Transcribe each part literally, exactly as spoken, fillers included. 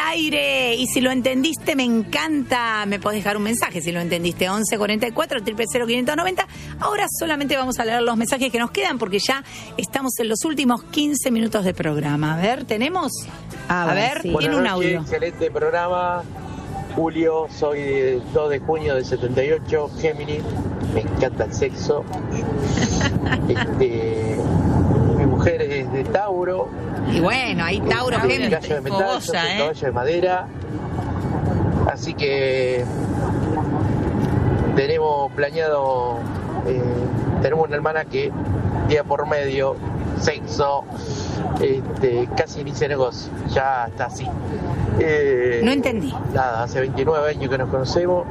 aire. Y si lo entendiste, me encanta. Me podés dejar un mensaje si lo entendiste. once cuarenta y cuatro, cero cero quinientos noventa. Ahora solamente vamos a leer los mensajes que nos quedan porque ya estamos en los últimos quince minutos de programa. A ver, ¿tenemos? Ah, a ver, sí. tiene un audio. Excelente programa. Julio, soy del dos de junio del setenta y ocho, Géminis. Me encanta el sexo. este, mi mujer es de Tauro. Y bueno, ahí Tauro, Este, Géminis. Gallo de metal, yo soy ¿eh? caballo de madera. Así que tenemos planeado, eh, tenemos una hermana que día por medio, sexo, este, casi ni se negocia, ya está así. Eh, No entendí. Nada, hace veintinueve años que nos conocemos.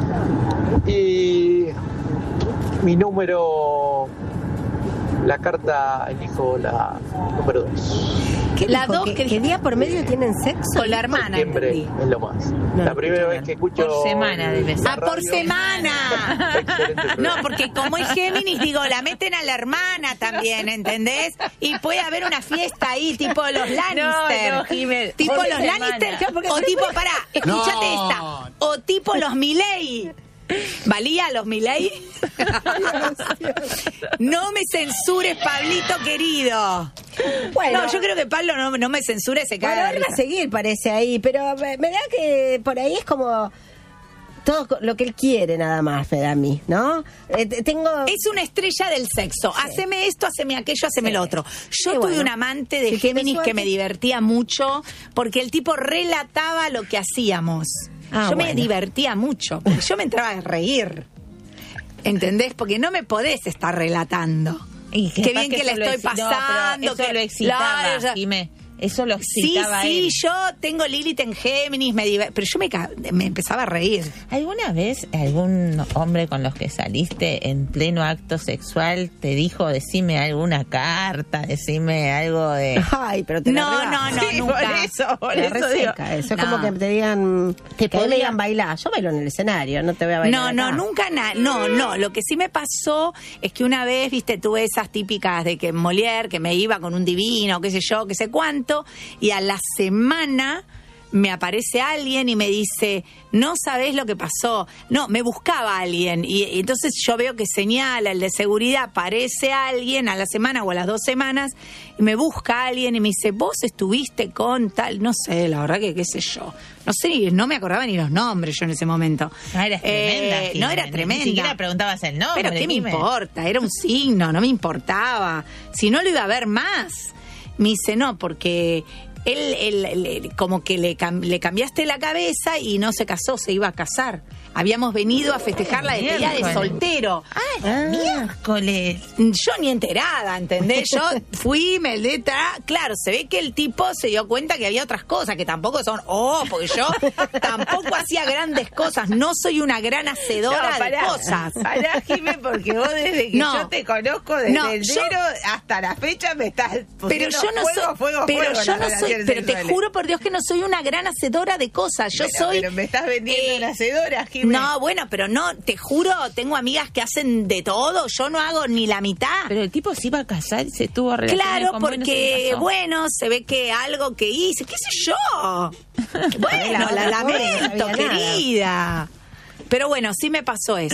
Y mi número, la carta, elijo la número dos. ¿Qué La dijo? dos ¿Que, que que día por medio tienen sexo? Con la hermana, Siempre entendí. es lo más. No, la no primera escucho vez bien. que escucho. Por semana debe ser. la Ah, por radio. semana. Excelente No, programa. porque como es Géminis, digo, la meten a la hermana también, ¿entendés? Y puede haber una fiesta ahí, tipo los Lannister. No, no, Jiménez. Tipo Por los semana. Lannister. Claro, porque- O tipo, pará, escúchate No. esta. O tipo los Milei. ¿Valía los Milei? No me censures, Pablito querido. Bueno, No, yo creo que Pablo no, no me censure, se bueno, cae. él va a seguir, parece ahí, pero me, me da que por ahí es como todo co- lo que él quiere nada más, me da a mí, ¿no? Eh, te- tengo... Es una estrella del sexo. Haceme esto, haceme aquello, haceme Sí. lo otro. Yo Y tuve bueno, un amante de si tiene Géminis que suerte. me divertía mucho porque el tipo relataba lo que hacíamos. Ah, yo me bueno. divertía mucho porque yo me entraba a reír. ¿Entendés? Porque no me podés estar relatando. Y Qué capaz bien que le eso lo estoy exci- no, pasando, pero eso que- lo excitaba, Claro, ya- Jimé. Eso lo Sí, excitaba a sí, él. yo tengo Lilith en Géminis, me diver- pero yo me, ca- me empezaba a reír. ¿Alguna vez algún hombre con los que saliste en pleno acto sexual te dijo, decime alguna carta, decime algo de... Ay, pero te la No, rebaja. no, no, Sí, nunca. por eso, por Te la eso digo. reseca, eso es No. como que te digan, Te que a mí me podía- digan bailar. Yo bailo en el escenario, no te voy a bailar No, no, acá. nunca nada. No, no. Lo que sí me pasó es que una vez, viste, tuve esas típicas de que Molière, que me iba con un divino, qué sé yo, qué sé cuánto, y a la semana me aparece alguien y me dice, no sabés lo que pasó. No, me buscaba alguien. Y, y entonces yo veo que señala el de seguridad, aparece alguien a la semana o a las dos semanas, y me busca alguien y me dice, vos estuviste con tal, no sé, la verdad que qué sé yo. No sé, no me acordaba ni los nombres yo en ese momento. No, eras tremenda. Eh, Jimé. no era tremenda. Ni siquiera preguntabas el nombre. Pero qué me Jimé. importa, era un signo, no me importaba. Si no lo iba a ver más. Me dice, no, porque él, él- él- como que le, cam- le cambiaste la cabeza y no se casó, se iba a casar. Habíamos venido a festejar la despedida de miércoles. soltero. Ah, miércoles. Yo ni enterada, ¿entendés? Yo fui, me letra, claro, se ve que el tipo se dio cuenta que había otras cosas que tampoco son, oh, porque yo tampoco hacía grandes cosas, no soy una gran hacedora No, pará, de cosas. Pará, Jimé, porque vos desde que No. yo te conozco, desde No, yo- enero hasta la fecha me estás Pero poniendo yo no fuego, soy, fuego, pero fuego yo las no soy, relaciones pero te sexuales. juro por Dios que no soy una gran hacedora de cosas. Yo Pero- soy pero me estás vendiendo eh, una hacedora, Jimé. No, bueno, pero no, te juro, tengo amigas que hacen de todo, yo no hago ni la mitad. Pero el tipo se iba a casar y se tuvo relaciones Claro, con vos y no se porque, casó. bueno, se ve que algo que hice, qué sé yo. Bueno, La la otra pobre no lamento, sabía nada. querida. Pero bueno, sí me pasó eso.